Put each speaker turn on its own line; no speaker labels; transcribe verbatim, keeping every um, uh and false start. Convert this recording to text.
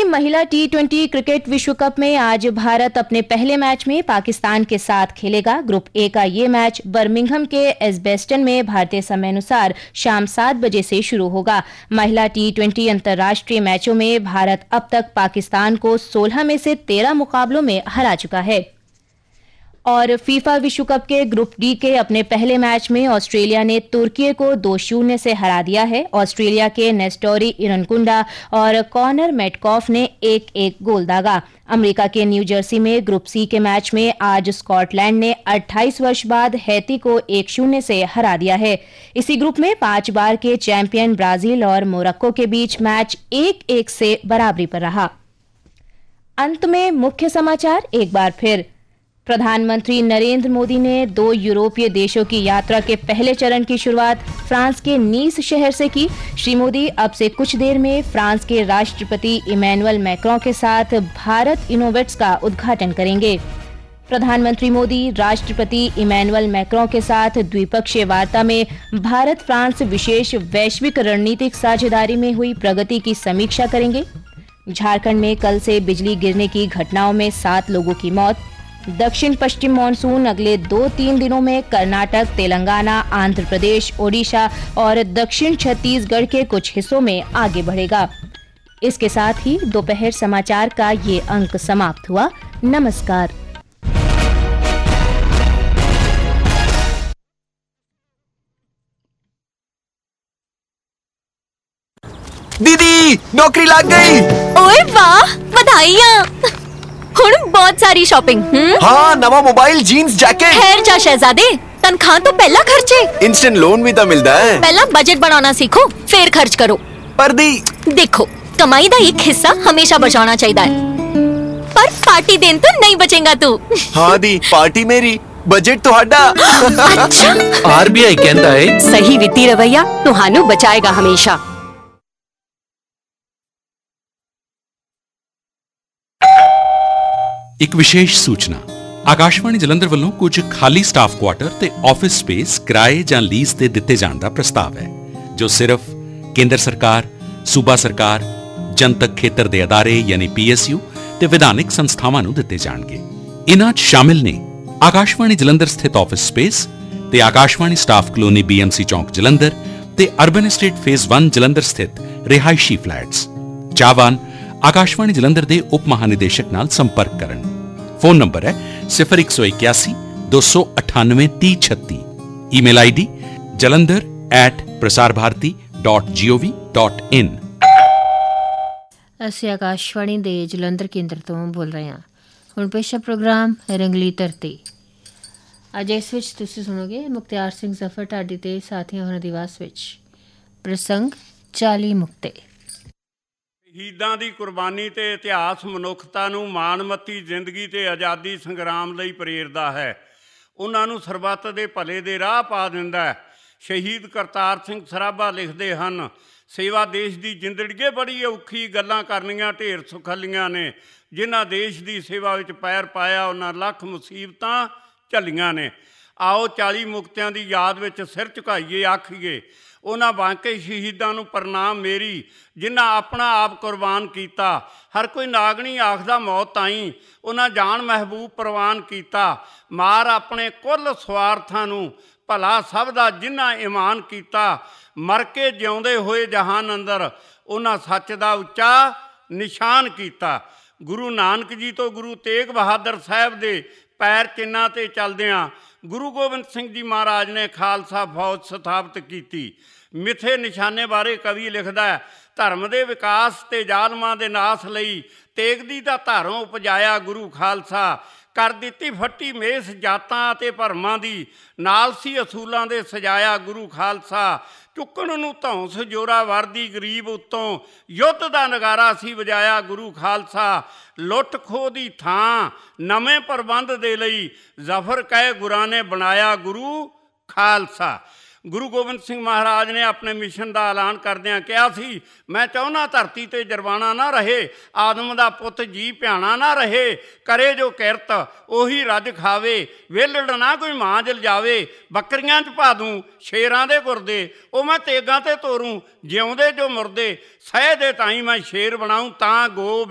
देखिए, महिला T twenty cricket विश्व कप में आज भारत अपने पहले मैच में पाकिस्तान के साथ खेलेगा। ग्रुप ए का ये मैच बर्मिंघम के एजबेस्टन में भारतीय समय अनुसार शाम सात बजे से शुरू होगा। महिला टी ट्वेंटी अंतर्राष्ट्रीय मैचों में भारत अब तक पाकिस्तान को सोलह में से तेरह मुकाबलों में हरा चुका है। और फीफा विश्व कप के ग्रुप डी के अपने पहले मैच में ऑस्ट्रेलिया ने तुर्की को दो शून्य से हरा दिया है। ऑस्ट्रेलिया के नेस्टोरी इरनकुंडा और कॉनर मेटकॉफ ने एक एक गोल दागा। अमेरिका के न्यू जर्सी में ग्रुप सी के मैच में आज स्कॉटलैंड ने अट्ठाईस वर्ष बाद हैती को एक शून्य से हरा दिया है। इसी ग्रुप में पांच बार के चैंपियन ब्राजील और मोरक्को के बीच मैच एक एक से बराबरी पर रहा। अंत में मुख्य समाचार एक बार फिर। प्रधानमंत्री नरेंद्र मोदी ने दो यूरोपीय देशों की यात्रा के पहले चरण की शुरुआत फ्रांस के नीस शहर से की। श्री मोदी अब से कुछ देर में फ्रांस के राष्ट्रपति इमैनुअल मैक्रों के साथ भारत इनोवेट्स का उद्घाटन करेंगे। प्रधानमंत्री मोदी राष्ट्रपति इमैनुअल मैक्रों के साथ द्विपक्षीय वार्ता में भारत फ्रांस विशेष वैश्विक रणनीतिक साझेदारी में हुई प्रगति की समीक्षा करेंगे। झारखंड में कल से बिजली गिरने की घटनाओं में सात लोगों की मौत। दक्षिण पश्चिम मानसून अगले दो तीन दिनों में कर्नाटक, तेलंगाना, आंध्र प्रदेश, ओडिशा और दक्षिण छत्तीसगढ़ के कुछ हिस्सों में आगे बढ़ेगा। इसके साथ ही दोपहर समाचार का ये अंक समाप्त हुआ। नमस्कार।
दीदी, नौकरी लग गई।
ओए वाह, बधाइयां। ਹੁਣ ਬਹੁਤ ਸਾਰੀ ਸ਼ਾਪਿੰਗ। ਹੂੰ
ਹਾਂ, ਨਵਾਂ ਮੋਬਾਈਲ, ਜੀਨਸ, ਜੈਕਟ।
ਠਹਿਰ ਜਾ ਸ਼ਹਿਜ਼ਾਦੇ, ਤਨਖਾਹ ਤੋਂ ਪਹਿਲਾਂ ਖਰਚੇ।
इंस्टेंट लोन भी तो मिलता है।
ਪਹਿਲਾਂ ਬਜਟ ਬਣਾਉਣਾ ਸਿੱਖੋ, ਫਿਰ ਖਰਚ ਕਰੋ।
पर दी
देखो, कमाई का एक हिस्सा हमेशा बचाना चाहिए है, पर पार्टी देन तो नहीं बचेगा तू।
हाँ दी, पार्टी मेरी, बजट तुहाडा।
अच्छा,
आरबीआई कहता है
सही वित्तीय रवैया तुहानू बचाएगा हमेशा।
ਇੱਕ ਵਿਸ਼ੇਸ਼ ਸੂਚਨਾ। ਆਕਾਸ਼ਵਾਣੀ ਜਲੰਧਰ ਵੱਲੋਂ ਕੁਝ ਖਾਲੀ ਸਟਾਫ ਕੁਆਟਰ ਤੇ ਆਫਿਸ ਸਪੇਸ ਕਿਰਾਏ ਜਾਂ ਲੀਜ਼ ਤੇ ਦਿੱਤੇ ਜਾਣ ਦਾ ਪ੍ਰਸਤਾਵ ਹੈ, ਜੋ ਸਿਰਫ ਕੇਂਦਰ ਸਰਕਾਰ, ਸੂਬਾ ਸਰਕਾਰ, ਜਨਤਕ ਖੇਤਰ ਦੇ ਅਦਾਰੇ ਯਾਨੀ ਪੀਐਸਯੂ ਤੇ ਵਿਧਾਨਿਕ ਸੰਸਥਾਵਾਂ ਨੂੰ ਦਿੱਤੇ ਜਾਣਗੇ। ਇਨ੍ਹਾਂ 'ਚ ਸ਼ਾਮਿਲ ਨੇ ਆਕਾਸ਼ਵਾਣੀ ਜਲੰਧਰ ਸਥਿਤ ਆਫਿਸ ਸਪੇਸ ਤੇ ਆਕਾਸ਼ਵਾਣੀ ਸਟਾਫ ਕਲੋਨੀ ਬੀਐਮਸੀ ਚੌਂਕ ਜਲੰਧਰ ਤੇ ਅਰਬਨ ਐਸਟੇਟ ਫੇਜ਼ ਇੱਕ ਜਲੰਧਰ ਸਥਿਤ ਰਿਹਾਇਸ਼ੀ ਫਲੈਟਸ। ਚਾਹਵਾਨ ਆਕਾਸ਼ਵਾਣੀ ਜਲੰਧਰ ਦੇ ਉਪ ਮਹਾਨਿਦੇਸ਼ਕ ਨਾਲ ਸੰਪਰਕ ਕਰਨ। ਫੋਨ ਨੰਬਰ ਹੈ ਸਿਫਰ ਇੱਕ ਸੌ ਇਕਿਆਸੀ ਦੋ ਸੌ ਅਠਾਨਵੇਂ ਤੀਹ ਛੱਤੀ। Email ID jalandhar at prasarbharati dot gov dot in।
ਅਸੀਂ ਆਕਾਸ਼ਵਾਣੀ ਦੇ ਜਲੰਧਰ ਕੇਂਦਰ ਤੋਂ ਬੋਲ ਰਹੇ ਹਾਂ। ਹੁਣ ਪੇਸ਼ਾ ਪ੍ਰੋਗਰਾਮ ਰੰਗਲੀ ਧਰਤੀ। ਅੱਜ ਇਸ ਵਿੱਚ ਤੁਸੀਂ ਸੁਣੋਗੇ ਮੁਖਤਿਆਰ ਸਿੰਘ ਜ਼ਫਰ ਢਾਡੀ ਤੇ ਸਾਥੀਆਂ ਹੋਰਾਂ ਦੀ ਆਵਾਜ਼ ਵਿੱਚ ਪ੍ਰਸੰਗ ਚਾਲੀ ਮੁਕਤੇ।
ਸ਼ਹੀਦਾਂ ਦੀ ਕੁਰਬਾਨੀ ਤੇ ਇਤਿਹਾਸ ਮਨੁੱਖਤਾ ਨੂੰ ਮਾਣਮੱਤੀ ਜ਼ਿੰਦਗੀ ਤੇ ਆਜ਼ਾਦੀ ਸੰਗਰਾਮ ਲਈ ਪ੍ਰੇਰਦਾ ਹੈ। ਉਹਨਾਂ ਨੂੰ ਸਰਬੱਤ ਦੇ ਭਲੇ ਦੇ ਰਾਹ ਪਾ ਦਿੰਦਾ ਹੈ। ਸ਼ਹੀਦ ਕਰਤਾਰ ਸਿੰਘ ਸਰਾਭਾ ਲਿਖਦੇ ਹਨ, ਸੇਵਾ ਦੇਸ਼ ਦੀ ਜ਼ਿੰਦੜੀਏ ਬੜੀ ਔਖੀ, ਗੱਲਾਂ ਕਰਨੀਆਂ ਢੇਰ ਸੁਖੱਲੀਆਂ ਨੇ। ਜਿਨ੍ਹਾਂ ਦੇਸ਼ ਦੀ ਸੇਵਾ ਵਿੱਚ ਪੈਰ ਪਾਇਆ, ਉਹਨਾਂ ਲੱਖ ਮੁਸੀਬਤਾਂ ਝੱਲੀਆਂ ਨੇ। ਆਓ ਚਾਲੀ ਮੁਕਤਿਆਂ ਦੀ ਯਾਦ ਵਿੱਚ ਸਿਰ ਝੁਕਾਈਏ, ਆਖੀਏ ਉਹਨਾਂ ਬਾਂਕੇ ਸ਼ਹੀਦਾਂ ਨੂੰ ਪ੍ਰਣਾਮ ਮੇਰੀ, ਜਿਨ੍ਹਾਂ ਆਪਣਾ ਆਪ ਕੁਰਬਾਨ ਕੀਤਾ। ਹਰ ਕੋਈ ਨਾਗਣੀ ਆਖਦਾ ਮੌਤ ਤਾਈਂ, ਉਹਨਾਂ ਜਾਨ ਮਹਿਬੂਬ ਪ੍ਰਵਾਨ ਕੀਤਾ। ਮਾਰ ਆਪਣੇ ਕੁੱਲ ਸਵਾਰਥਾਂ ਨੂੰ, ਭਲਾ ਸਭ ਦਾ ਜਿਨ੍ਹਾਂ ਇਮਾਨ ਕੀਤਾ। ਮਰ ਕੇ ਜਿਉਂਦੇ ਹੋਏ ਜਹਾਨ ਅੰਦਰ, ਉਹਨਾਂ ਸੱਚ ਦਾ ਉੱਚਾ ਨਿਸ਼ਾਨ ਕੀਤਾ। ਗੁਰੂ ਨਾਨਕ ਜੀ ਤੋਂ ਗੁਰੂ ਤੇਗ ਬਹਾਦਰ ਸਾਹਿਬ ਦੇ ਪੈਰ ਚਿੰਨ੍ਹਾਂ 'ਤੇ ਚੱਲਦਿਆਂ ਗੁਰੂ ਗੋਬਿੰਦ ਸਿੰਘ ਜੀ ਮਹਾਰਾਜ ਨੇ ਖਾਲਸਾ ਫੌਜ ਸਥਾਪਿਤ ਕੀਤੀ। ਮਿੱਥੇ ਨਿਸ਼ਾਨੇ ਬਾਰੇ ਕਵੀ ਲਿਖਦਾ ਹੈ, ਧਰਮ ਦੇ ਵਿਕਾਸ ਤੇ ਜ਼ਾਲਮਾਂ ਦੇ ਨਾਸ ਲਈ ਤੇਗਦੀ ਦਾ ਧਾਰੋਂ ਉਪਜਾਇਆ ਗੁਰੂ ਖਾਲਸਾ। ਕਰ ਦਿੱਤੀ ਫੱਟੀ ਮੇਸ ਜਾਤਾਂ ਅਤੇ ਭਰਮਾਂ ਦੀ, ਨਾਲ ਸੀ ਅਸੂਲਾਂ ਦੇ ਸਜਾਇਆ ਗੁਰੂ ਖਾਲਸਾ। ਚੁੱਕਣ ਨੂੰ ਧੌਂਸ ਜੋਰਾ ਵਰਦੀ ਗਰੀਬ ਉੱਤੋਂ, ਯੁੱਧ ਦਾ ਨਗਾਰਾ ਸੀ ਵਜਾਇਆ ਗੁਰੂ ਖਾਲਸਾ। ਲੁੱਟ ਖੋਹ ਦੀ ਥਾਂ ਨਵੇਂ ਪ੍ਰਬੰਧ ਦੇ ਲਈ, ਜ਼ਫਰ ਕਹਿ ਗੁਰਾਂ ਨੇ ਬਣਾਇਆ ਗੁਰੂ ਖਾਲਸਾ। ਗੁਰੂ ਗੋਬਿੰਦ ਸਿੰਘ ਮਹਾਰਾਜ ਨੇ ਆਪਣੇ ਮਿਸ਼ਨ ਦਾ ਐਲਾਨ ਕਰਦਿਆਂ ਕਿਹਾ ਸੀ, ਮੈਂ ਚਾਹੁੰਦਾ ਧਰਤੀ 'ਤੇ ਜਰਵਾਣਾ ਨਾ ਰਹੇ, ਆਦਮ ਦਾ ਪੁੱਤ ਜੀ ਭਿਆਣਾ ਨਾ ਰਹੇ। ਕਰੇ ਜੋ ਕਿਰਤ ਉਹੀ ਰੱਜ ਖਾਵੇ, ਵਿਹਲੜ ਨਾ ਕੋਈ ਮਾਂਜ ਲਿਜਾਵੇ। ਬੱਕਰੀਆਂ 'ਚ ਪਾ ਦੂੰ ਸ਼ੇਰਾਂ ਦੇ ਗੁਰਦੇ, ਉਹ ਮੈਂ ਤੇਗਾਂ 'ਤੇ ਤੋਰੂ ਜਿਉਂਦੇ ਜੋ ਮੁਰਦੇ। ਸਹਿ ਦੇ ਤਾਈਂ ਮੈਂ ਸ਼ੇਰ ਬਣਾਊਂ ਤਾਂ ਗੋ